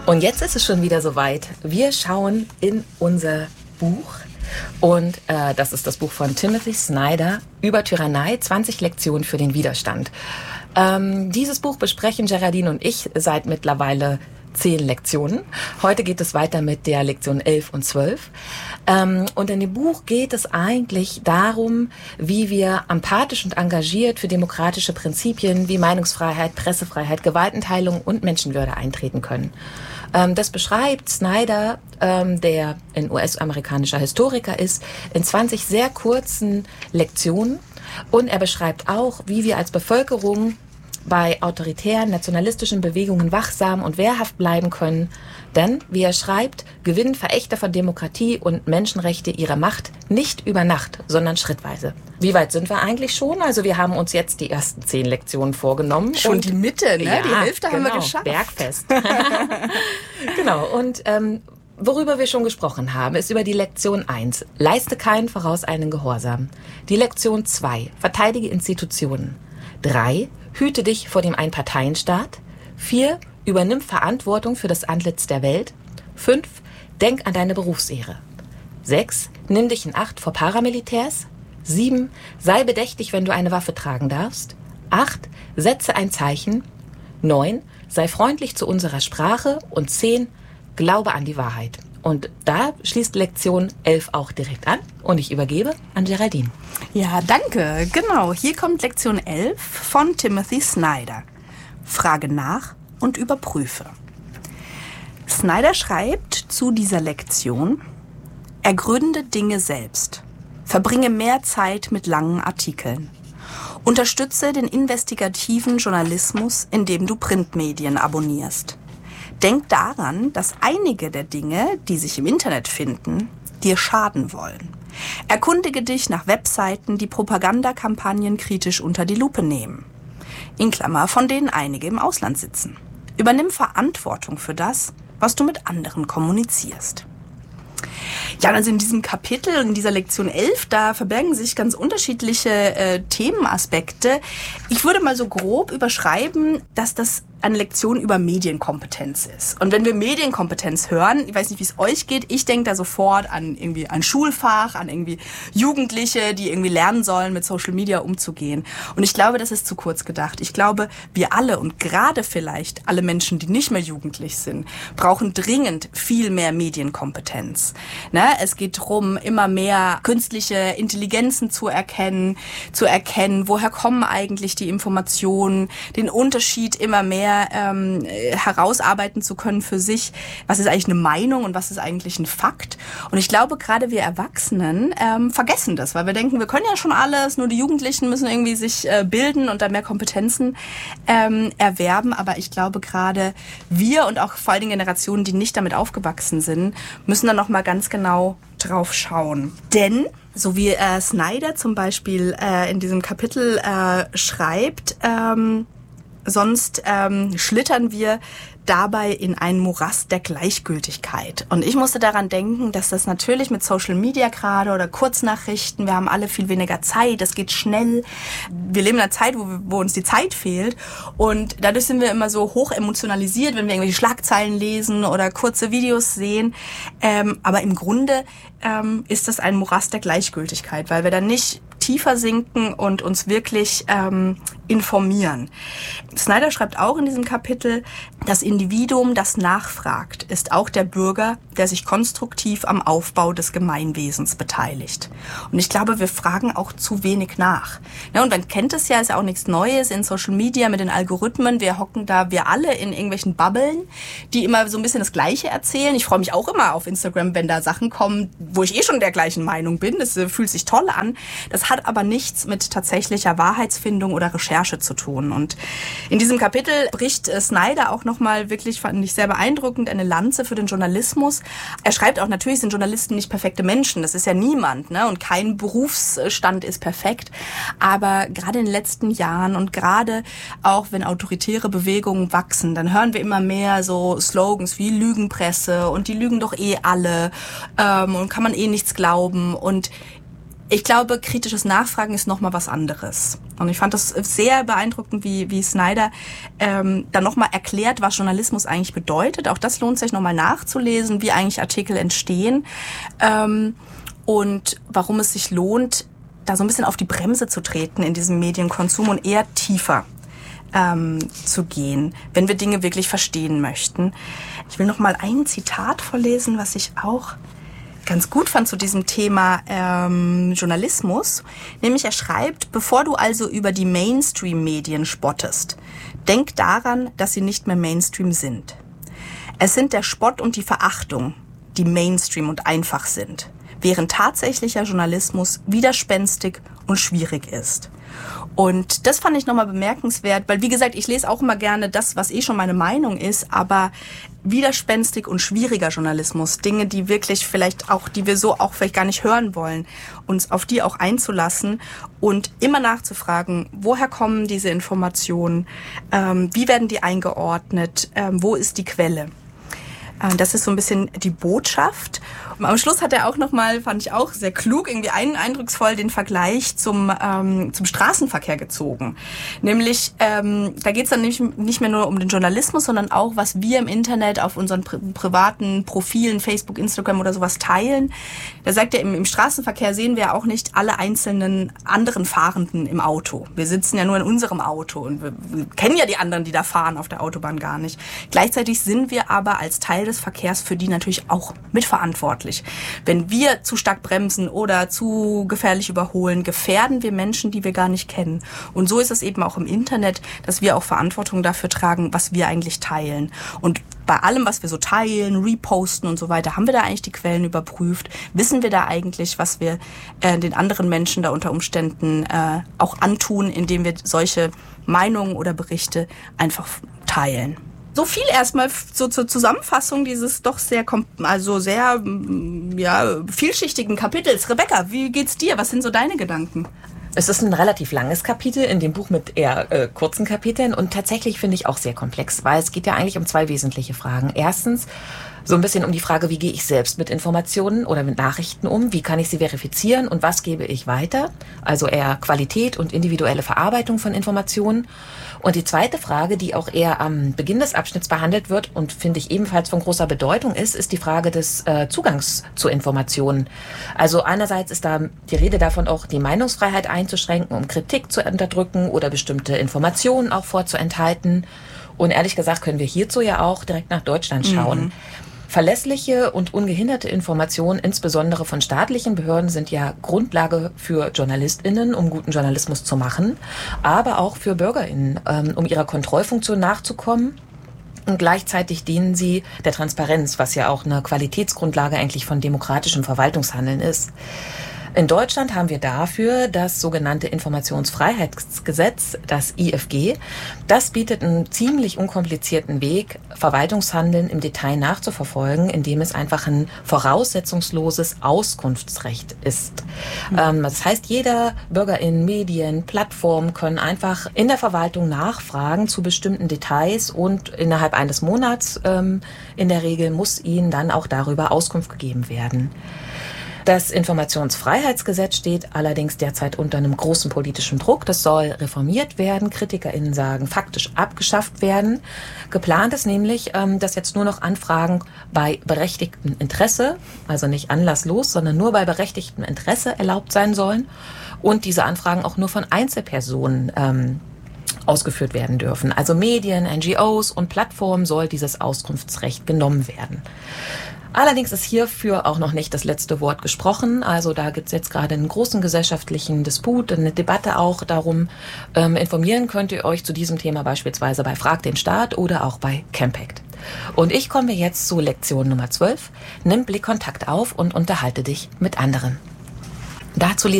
Und jetzt ist es schon wieder soweit. Wir schauen in unser Buch. Und das ist das Buch von Timothy Snyder über Tyrannei, 20 Lektionen für den Widerstand. Dieses Buch besprechen Geraldine und ich seit mittlerweile 10 Lektionen. Heute geht es weiter mit der Lektion 11 und 12. Und in dem Buch geht es eigentlich darum, wie wir empathisch und engagiert für demokratische Prinzipien wie Meinungsfreiheit, Pressefreiheit, Gewaltenteilung und Menschenwürde eintreten können. Das beschreibt Snyder, der ein US-amerikanischer Historiker ist, in 20 sehr kurzen Lektionen. Und er beschreibt auch, wie wir als Bevölkerung bei autoritären, nationalistischen Bewegungen wachsam und wehrhaft bleiben können. Denn, wie er schreibt, gewinnen Verächter von Demokratie und Menschenrechte ihre Macht nicht über Nacht, sondern schrittweise. Wie weit sind wir eigentlich schon? Also wir haben uns jetzt die ersten 10 Lektionen vorgenommen. Schon und die Mitte, ne? Ja, die Hälfte haben wir geschafft. Bergfest. Genau, und worüber wir schon gesprochen haben, ist über die Lektion 1. Leiste keinen voraus einen Gehorsam. Die Lektion 2. Verteidige Institutionen. 3. Hüte dich vor dem Einparteienstaat. 4. Übernimm Verantwortung für das Antlitz der Welt. 5. Denk an deine Berufsehre. 6. Nimm dich in Acht vor Paramilitärs. 7. Sei bedächtig, wenn du eine Waffe tragen darfst. 8. Setze ein Zeichen. 9. Sei freundlich zu unserer Sprache. Und 10. Glaube an die Wahrheit. Und da schließt Lektion 11 auch direkt an. Und ich übergebe an Geraldine. Ja, danke. Genau, hier kommt Lektion 11 von Timothy Snyder. Frage nach und überprüfe. Snyder schreibt zu dieser Lektion: Ergründe Dinge selbst. Verbringe mehr Zeit mit langen Artikeln. Unterstütze den investigativen Journalismus, indem du Printmedien abonnierst. Denk daran, dass einige der Dinge, die sich im Internet finden, dir schaden wollen. Erkundige dich nach Webseiten, die Propagandakampagnen kritisch unter die Lupe nehmen. In Klammer, von denen einige im Ausland sitzen. Übernimm Verantwortung für das, was du mit anderen kommunizierst. Ja, also in diesem Kapitel, in dieser Lektion 11, da verbergen sich ganz unterschiedliche Themenaspekte. Ich würde mal so grob überschreiben, dass das eine Lektion über Medienkompetenz ist. Und wenn wir Medienkompetenz hören, ich weiß nicht, wie es euch geht, ich denke da sofort an irgendwie ein Schulfach, an irgendwie Jugendliche, die irgendwie lernen sollen, mit Social Media umzugehen. Und ich glaube, das ist zu kurz gedacht. Ich glaube, wir alle und gerade vielleicht alle Menschen, die nicht mehr jugendlich sind, brauchen dringend viel mehr Medienkompetenz. Ne? Es geht darum, immer mehr künstliche Intelligenzen zu erkennen, woher kommen eigentlich die Informationen, den Unterschied immer mehr herausarbeiten zu können für sich, was ist eigentlich eine Meinung und was ist eigentlich ein Fakt. Und ich glaube, gerade wir Erwachsenen vergessen das, weil wir denken, wir können ja schon alles, nur die Jugendlichen müssen irgendwie sich bilden und da mehr Kompetenzen erwerben. Aber ich glaube, gerade wir und auch vor allen Dingen Generationen, die nicht damit aufgewachsen sind, müssen da nochmal ganz genau drauf schauen. Denn, so wie Snyder zum Beispiel in diesem Kapitel schreibt, sonst schlittern wir dabei in einen Morast der Gleichgültigkeit. Und ich musste daran denken, dass das natürlich mit Social Media gerade oder Kurznachrichten, wir haben alle viel weniger Zeit, es geht schnell. Wir leben in einer Zeit, wo uns die Zeit fehlt. Und dadurch sind wir immer so hoch emotionalisiert, wenn wir irgendwelche Schlagzeilen lesen oder kurze Videos sehen. Aber im Grunde ist das ein Morast der Gleichgültigkeit, weil wir dann nicht tiefer sinken und uns wirklich informieren. Snyder schreibt auch in diesem Kapitel, das Individuum, das nachfragt, ist auch der Bürger, der sich konstruktiv am Aufbau des Gemeinwesens beteiligt. Und ich glaube, wir fragen auch zu wenig nach. Ja, und man kennt es ja, ist ja auch nichts Neues in Social Media mit den Algorithmen. Wir hocken da, wir alle in irgendwelchen Bubblen, die immer so ein bisschen das Gleiche erzählen. Ich freue mich auch immer auf Instagram, wenn da Sachen kommen, wo ich schon der gleichen Meinung bin. Das fühlt sich toll an. Das hat aber nichts mit tatsächlicher Wahrheitsfindung oder Recherche zu tun. Und in diesem Kapitel bricht Snyder auch nochmal wirklich, fand ich sehr beeindruckend, eine Lanze für den Journalismus. Er schreibt auch, natürlich sind Journalisten nicht perfekte Menschen. Das ist ja niemand, ne? Und kein Berufsstand ist perfekt. Aber gerade in den letzten Jahren und gerade auch, wenn autoritäre Bewegungen wachsen, dann hören wir immer mehr so Slogans wie Lügenpresse und die lügen doch eh alle und kann man eh nichts glauben. Und Ich glaube, kritisches Nachfragen ist nochmal was anderes. Und ich fand das sehr beeindruckend, wie Snyder dann nochmal erklärt, was Journalismus eigentlich bedeutet. Auch das lohnt sich nochmal nachzulesen, wie eigentlich Artikel entstehen und warum es sich lohnt, da so ein bisschen auf die Bremse zu treten in diesem Medienkonsum und eher tiefer zu gehen, wenn wir Dinge wirklich verstehen möchten. Ich will nochmal ein Zitat vorlesen, was ich auch ganz gut fand zu diesem Thema Journalismus. Nämlich er schreibt, bevor du also über die Mainstream-Medien spottest, denk daran, dass sie nicht mehr Mainstream sind. Es sind der Spott und die Verachtung, die Mainstream und einfach sind, während tatsächlicher Journalismus widerspenstig und schwierig ist. Und das fand ich nochmal bemerkenswert, weil wie gesagt, ich lese auch immer gerne das, was schon meine Meinung ist, aber widerspenstig und schwieriger Journalismus, Dinge, die wirklich vielleicht auch, die wir so auch vielleicht gar nicht hören wollen, uns auf die auch einzulassen und immer nachzufragen, woher kommen diese Informationen, wie werden die eingeordnet, wo ist die Quelle? Das ist so ein bisschen die Botschaft. Und am Schluss hat er auch nochmal, fand ich auch sehr klug, irgendwie eindrucksvoll den Vergleich zum Straßenverkehr gezogen. Nämlich, da geht es dann nicht mehr nur um den Journalismus, sondern auch, was wir im Internet auf unseren privaten Profilen, Facebook, Instagram oder sowas teilen. Da sagt er, im Straßenverkehr sehen wir auch nicht alle einzelnen anderen Fahrenden im Auto. Wir sitzen ja nur in unserem Auto und wir kennen ja die anderen, die da fahren auf der Autobahn gar nicht. Gleichzeitig sind wir aber als Teil des Verkehrs für die natürlich auch mitverantwortlich. Wenn wir zu stark bremsen oder zu gefährlich überholen, gefährden wir Menschen, die wir gar nicht kennen. Und so ist es eben auch im Internet, dass wir auch Verantwortung dafür tragen, was wir eigentlich teilen. Und bei allem, was wir so teilen, reposten und so weiter, haben wir da eigentlich die Quellen überprüft? Wissen wir da eigentlich, was wir den anderen Menschen da unter Umständen auch antun, indem wir solche Meinungen oder Berichte einfach teilen? So viel erstmal so zur Zusammenfassung dieses doch sehr vielschichtigen Kapitels. Rebecca, wie geht's dir? Was sind so deine Gedanken? Es ist ein relativ langes Kapitel in dem Buch mit eher kurzen Kapiteln und tatsächlich finde ich auch sehr komplex, weil es geht ja eigentlich um zwei wesentliche Fragen. Erstens so ein bisschen um die Frage, wie gehe ich selbst mit Informationen oder mit Nachrichten um? Wie kann ich sie verifizieren und was gebe ich weiter? Also eher Qualität und individuelle Verarbeitung von Informationen. Und die zweite Frage, die auch eher am Beginn des Abschnitts behandelt wird und finde ich ebenfalls von großer Bedeutung ist die Frage des Zugangs zu Informationen. Also einerseits ist da die Rede davon, auch die Meinungsfreiheit einzuschränken, um Kritik zu unterdrücken oder bestimmte Informationen auch vorzuenthalten. Und ehrlich gesagt können wir hierzu ja auch direkt nach Deutschland schauen. Verlässliche und ungehinderte Informationen, insbesondere von staatlichen Behörden, sind ja Grundlage für JournalistInnen, um guten Journalismus zu machen, aber auch für BürgerInnen, um ihrer Kontrollfunktion nachzukommen. Und gleichzeitig dienen sie der Transparenz, was ja auch eine Qualitätsgrundlage eigentlich von demokratischem Verwaltungshandeln ist. In Deutschland haben wir dafür das sogenannte Informationsfreiheitsgesetz, das IFG. Das bietet einen ziemlich unkomplizierten Weg, Verwaltungshandeln im Detail nachzuverfolgen, indem es einfach ein voraussetzungsloses Auskunftsrecht ist. Das heißt, jeder Bürgerin, Medien, Plattformen können einfach in der Verwaltung nachfragen zu bestimmten Details und innerhalb eines Monats in der Regel muss ihnen dann auch darüber Auskunft gegeben werden. Das Informationsfreiheitsgesetz steht allerdings derzeit unter einem großen politischen Druck. Das soll reformiert werden. KritikerInnen sagen, faktisch abgeschafft werden. Geplant ist nämlich, dass jetzt nur noch Anfragen bei berechtigtem Interesse, also nicht anlasslos, sondern nur bei berechtigtem Interesse erlaubt sein sollen. Und diese Anfragen auch nur von Einzelpersonen ausgeführt werden dürfen. Also Medien, NGOs und Plattformen soll dieses Auskunftsrecht genommen werden. Allerdings ist hierfür auch noch nicht das letzte Wort gesprochen. Also da gibt es jetzt gerade einen großen gesellschaftlichen Disput, eine Debatte auch darum. Informieren könnt ihr euch zu diesem Thema beispielsweise bei Frag den Staat oder auch bei Campact. Und ich komme jetzt zu Lektion Nummer 12. Nimm Blickkontakt auf und unterhalte dich mit anderen. Dazu